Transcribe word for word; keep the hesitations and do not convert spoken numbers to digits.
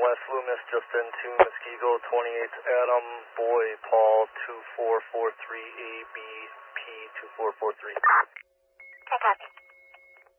West Loomis, just into Muskego, twenty-eighth Adam, Boy, Paul, two four four three A B P two four four three. Okay, copy.